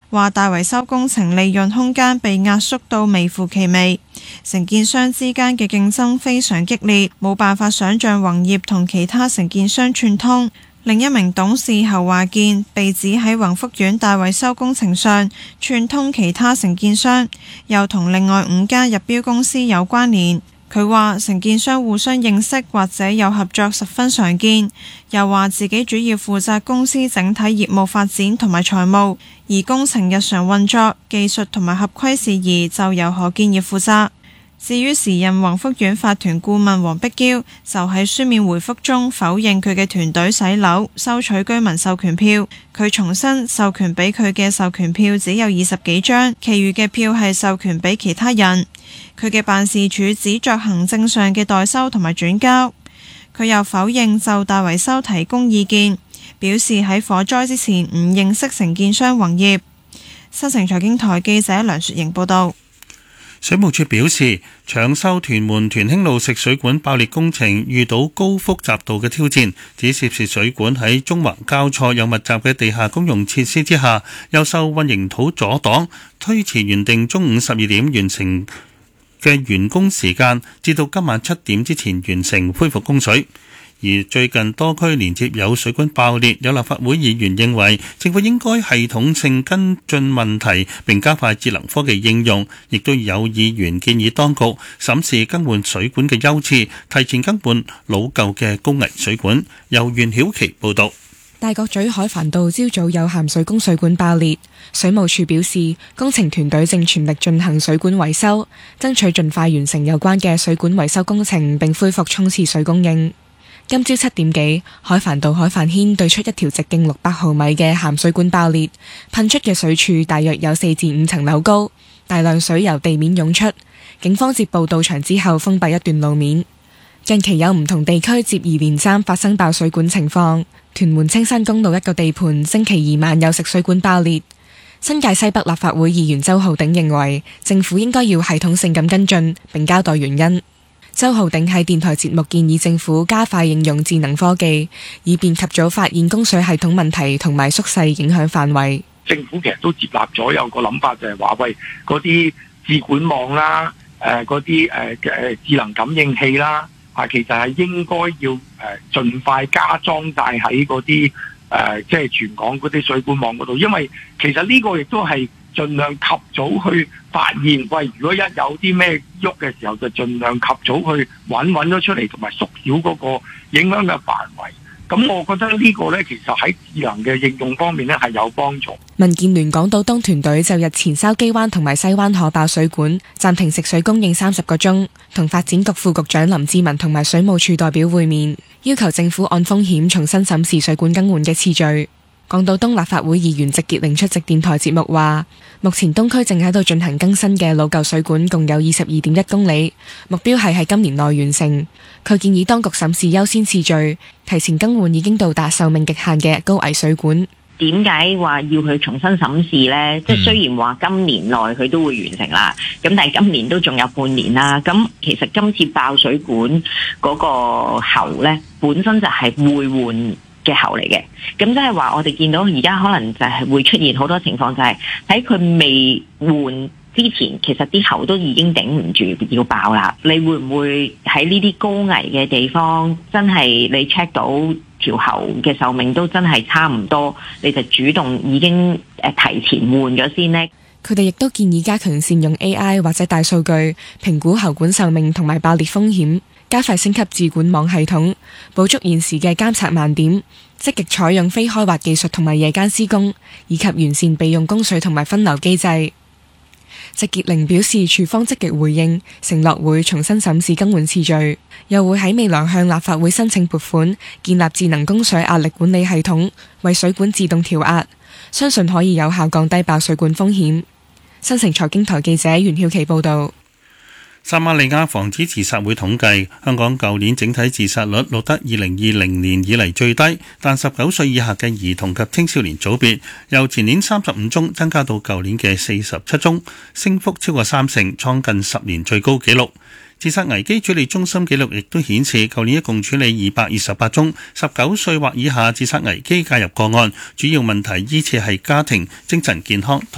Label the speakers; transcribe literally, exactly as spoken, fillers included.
Speaker 1: 話大維修工程利潤空間被壓縮到微乎其微，承建商之間嘅競爭非常激烈，冇辦法想像宏業同其他承建商串通。另一名董事侯華健被指喺宏福苑大維修工程上串通其他承建商，又同另外五家入標公司有關聯。佢話承建商互相認識或者有合作十分常見，又話自己主要負責公司整體業務發展同埋財務，而工程日常運作、技術同埋合規事宜就由何建業負責。至於時任宏福苑法團顧問黃碧嬌，就喺書面回覆中否認佢嘅團隊洗樓、收取居民授權票。佢重申授權俾佢嘅授權票只有二十幾張，其餘嘅票係授權俾其他人。佢嘅辦事處只作行政上嘅代收同埋轉交。佢又否認就大維修提供意見，表示喺火災之前唔認識承建商宏業。新城財經台記者梁雪瑩報道。
Speaker 2: 水務署表示，搶修屯門屯興路食水管爆裂工程遇到高複雜度嘅挑戰，指涉事水管喺中環交錯有密集嘅地下公用設施之下，又受混凝土阻擋，推遲原定中午十二點完成嘅完工時間，至到今晚七點之前完成恢復供水。而最近多區連接有水管爆裂，有立法會議員認為政府應該系統性跟進問題，並加快智能科技應用。亦都有議員建議當局審視更換水管嘅優次，提前更換老舊嘅高危水管。由袁曉琪報導。
Speaker 3: 大角咀海帆道朝早有鹹水供水管爆裂，水務署表示工程團隊正全力進行水管維修，爭取盡快完成有關嘅水管維修工程，並恢復沖廁水供應。今朝七點幾，海帆道海帆軒對出一條直徑六百毫米嘅鹹水管爆裂，噴出嘅水柱大約有四至五層樓高，大量水由地面湧出。警方接報到場之後封閉一段路面。近期有唔同地區接二連三發生爆水管情況，屯門青山公路一個地盤星期二晚有食水管爆裂。新界西北立法會議員周浩鼎認為政府應該要系統性咁跟進並交代原因。周浩鼎喺電台節目建議政府加快應用智能科技，以便及早發現供水系統問題同埋縮細影響範圍。
Speaker 4: 政府其實都接納咗有個諗法，就係話喂，嗰啲智管網啦，誒嗰啲誒誒智能感應器啦，啊其實係應該要誒盡快加裝晒喺嗰啲誒即係全港嗰啲水管網嗰度，因為其實呢個亦都係盡量及早去發現，喂，如果一有啲咩喐嘅時候，就盡量及早去揾揾咗出嚟，同埋縮小嗰個影響嘅範圍。咁我覺得呢個呢，其實喺智能嘅應用方面呢，係有幫助。
Speaker 3: 民建聯港島東團隊就日前筲箕灣同埋西灣河爆水管，暫停食水供應三十個鐘，同發展局副局長林志文同埋水務署代表會面，要求政府按風險重新審視水管更換嘅次序。港島東立法會議員席潔玲出席電台節目話，目前東區正喺度進行更新嘅老舊水管，共有二十二點一公里，目標係喺今年內完成。佢建議當局審視優先次序，提前更換已經到達壽命極限嘅高危水管。
Speaker 5: 點解話要去重新審視呢？即係雖然話今年內佢都會完成啦，咁但係今年都仲有半年啦。咁其實今次爆水管嗰個喉呢，本身就係會換嘅喉嚟嘅，咁即係話我哋見到而家可能就係會出現好多情況，就係喺佢未換之前，其實啲喉都已經頂唔住要爆啦。你會唔會喺呢啲高危嘅地方，真係你 check 到條喉嘅壽命都真係差唔多，你就主動已經誒提前換咗先呢？
Speaker 3: 佢哋亦都建議加強善用 A I 或者大數據評估喉管壽命同埋爆裂風險，加快升級智管網系統，補足現時嘅監察盲點，積極採用非開挖技術同埋夜間施工，以及完善備用供水同埋分流機制。席潔玲表示，署方積極回應，承諾會重新審視更換次序，又會喺未來向立法會申請撥款，建立智能供水壓力管理系統，為水管自動調壓，相信可以有效降低爆水管風險。新城財經台記者袁曉琪報道。
Speaker 2: 撒瑪利亞防止自殺會統計，香港舊年整體自殺率錄得二零二零年以嚟最低，但十九歲以下嘅兒童及青少年組別由前年三十五宗增加到舊年嘅四十七宗，升幅超過三成，創近十年最高紀錄。自殺危機處理中心記錄亦都顯示，舊年一共處理二百二十八宗十九歲或以下自殺危機介入個案，主要問題依次係家庭、精神健康